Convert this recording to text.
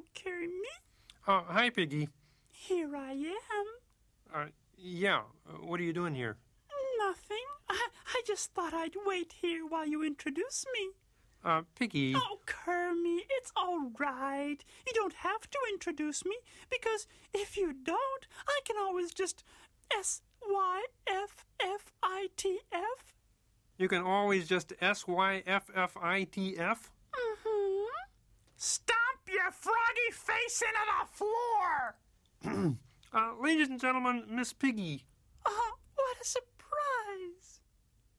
Hello, Kermit. Hi, Piggy. Here I am. Yeah, what are you doing here? Nothing. I just thought I'd wait here while you introduce me. Piggy. Oh, Kermit, it's all right. You don't have to introduce me, because if you don't, I can always just SYFFITF. You can always just SYFFITF? Mm-hmm. Stomp your froggy face into the floor! Ladies and gentlemen, Miss Piggy. What a surprise!